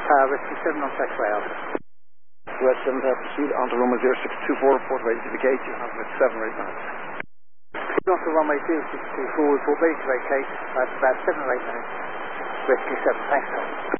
Rescue 7 on tax rail. West 7 proceed on to runway 0624, report ready to vacate. You have with 7 right now. On to runway 0624, report ready to vacate. About 7 or 8 minutes. Rescue 7, thanks.